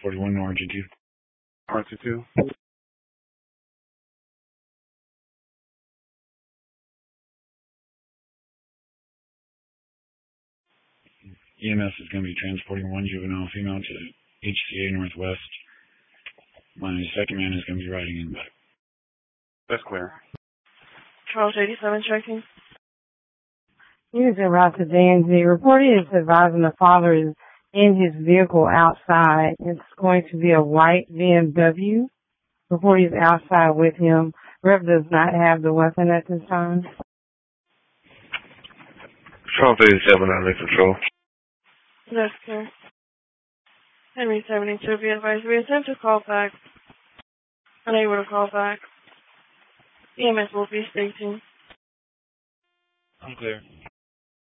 41 RG2. RG2. EMS is going to be transporting one juvenile female to HCA Northwest. My second man is going to be riding in back. That's clear. Charles 87 checking. Units en route to DNZ. Reporting is advising the father is in his vehicle outside. It's going to be a white BMW. Reporting is outside with him. Rev does not have the weapon at this time. Charles 87 under control. That's clear. Henry 72, be advised. We attempt to call back. Unable to call back. EMS will be stating. I'm clear.